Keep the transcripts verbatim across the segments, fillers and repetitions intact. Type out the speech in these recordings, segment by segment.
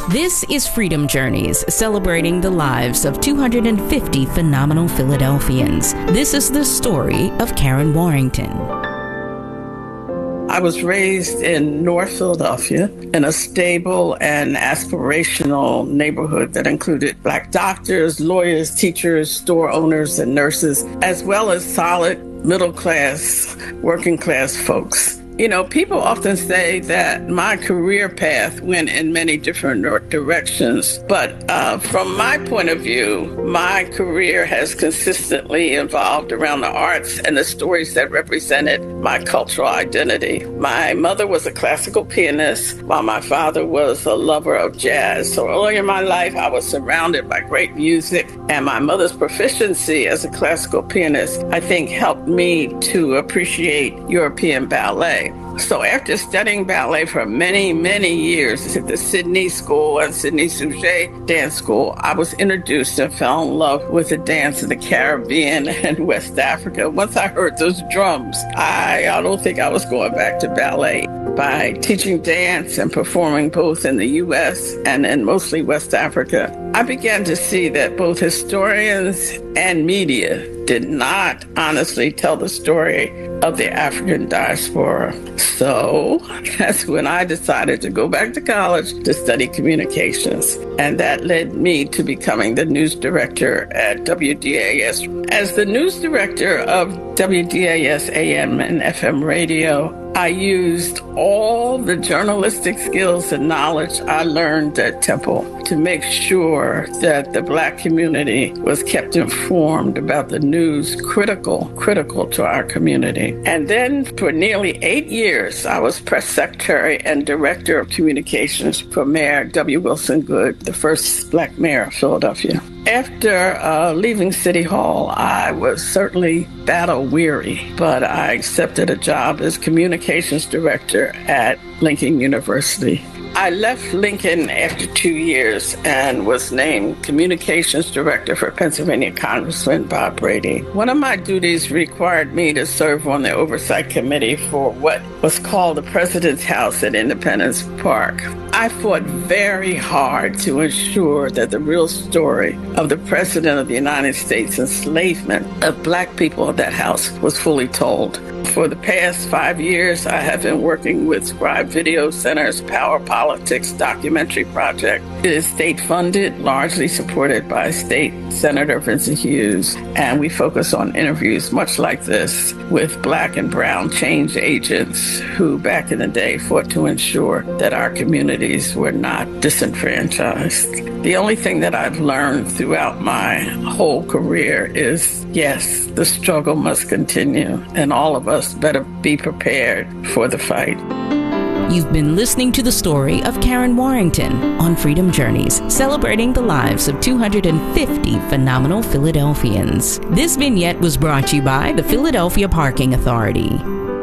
This is Freedom Journeys, celebrating the lives of two hundred fifty phenomenal Philadelphians. This is the story of Karen Warrington. I was raised in North Philadelphia in a stable and aspirational neighborhood that included Black doctors, lawyers, teachers, store owners, and nurses, as well as solid middle-class, working-class folks. You know, people often say that my career path went in many different directions, but uh, from my point of view, my career has consistently evolved around the arts and the stories that represented my cultural identity. My mother was a classical pianist, while my father was a lover of jazz. So early in my life, I was surrounded by great music, and my mother's proficiency as a classical pianist, I think, helped me to appreciate European ballet. So after studying ballet for many, many years at the Sydney School and Sydney Sujet Dance School, I was introduced and fell in love with the dance of the Caribbean and West Africa. Once I heard those drums, I, I don't think I was going back to ballet. By teaching dance and performing both in the U S and in mostly West Africa, I began to see that both historians and media did not honestly tell the story of the African diaspora. So that's when I decided to go back to college to study communications. And that led me to becoming the news director at W D A S. As the news director of W D A S A M and F M radio, I used all the journalistic skills and knowledge I learned at Temple to make sure that the Black community was kept informed about the news critical, critical to our community. And then for nearly eight years, I was press secretary and director of communications for Mayor W. Wilson Goode, the first Black mayor of Philadelphia. After uh, leaving City Hall, I was certainly battle-weary, but I accepted a job as communications director at Lincoln University. I left Lincoln after two years and was named communications director for Pennsylvania Congressman Bob Brady. One of my duties required me to serve on the oversight committee for what was called the President's House at Independence Park. I fought very hard to ensure that the real story of the President of the United States enslavement of Black people at that house was fully told. For the past five years, I have been working with Scribe Video Center's Power Politics documentary project. It is state-funded, largely supported by State Senator Vincent Hughes, and we focus on interviews much like this with Black and brown change agents who back in the day fought to ensure that our communities were not disenfranchised. The only thing that I've learned throughout my whole career is, yes, the struggle must continue, and all of us better be prepared for the fight. You've been listening to the story of Karen Warrington on Freedom Journeys, celebrating the lives of two hundred fifty phenomenal Philadelphians. This vignette was brought to you by the Philadelphia Parking Authority.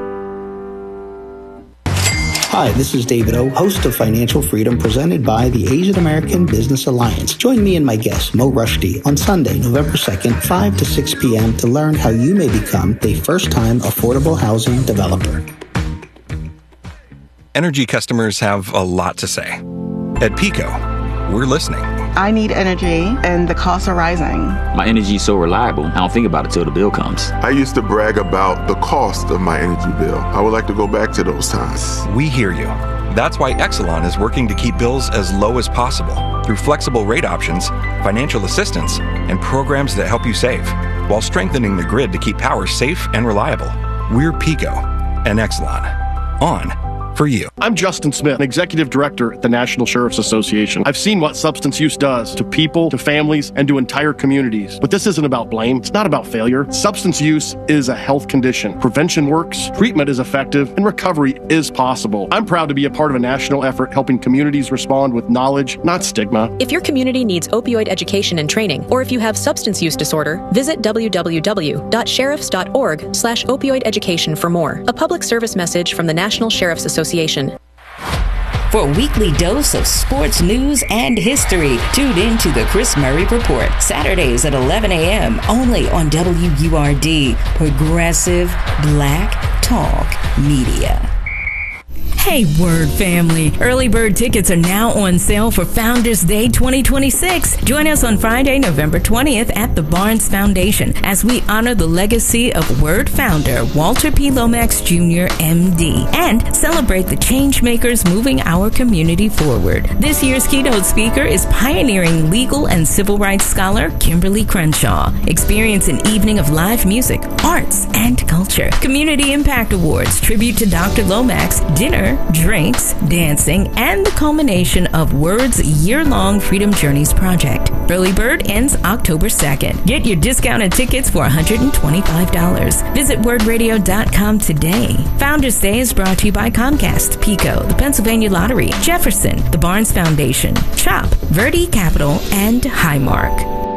Hi, this is David O, host of Financial Freedom, presented by the Asian American Business Alliance. Join me and my guest, Mo Rushdie, on Sunday, November second, five to six p.m. to learn how you may become a first-time affordable housing developer. Energy customers have a lot to say. At PECO, we're listening. I need energy, and the costs are rising. My energy is so reliable, I don't think about it till the bill comes. I used to brag about the cost of my energy bill. I would like to go back to those times. We hear you. That's why Exelon is working to keep bills as low as possible through flexible rate options, financial assistance, and programs that help you save, while strengthening the grid to keep power safe and reliable. We're PECO and Exelon. On for you. I'm Justin Smith, Executive Director at the National Sheriff's Association. I've seen what substance use does to people, to families, and to entire communities. But this isn't about blame. It's not about failure. Substance use is a health condition. Prevention works, treatment is effective, and recovery is possible. I'm proud to be a part of a national effort helping communities respond with knowledge, not stigma. If your community needs opioid education and training, or if you have substance use disorder, visit w w w dot sheriffs dot org slash opioid education for more. A public service message from the National Sheriff's Association. For a weekly dose of sports news and history, tune in to the Chris Murray Report, Saturdays at eleven a.m. only on W U R D, Progressive Black Talk Media. Hey, Word family. Early bird tickets are now on sale for Founders Day twenty twenty-six. Join us on Friday, November twentieth at the Barnes Foundation as we honor the legacy of Word founder Walter P. Lomax Junior, M D, and celebrate the change makers moving our community forward. This year's keynote speaker is pioneering legal and civil rights scholar Kimberly Crenshaw. Experience an evening of live music, arts, and culture. Community Impact Awards, tribute to Doctor Lomax, dinner, drinks, dancing, and the culmination of Word's year-long Freedom Journeys project. Early bird ends October second. Get your discounted tickets for one hundred twenty-five dollars. Visit word radio dot com today. Founders Day is brought to you by Comcast, Pico, the Pennsylvania Lottery, Jefferson, the Barnes Foundation, CHOP, Verde Capital, and Highmark.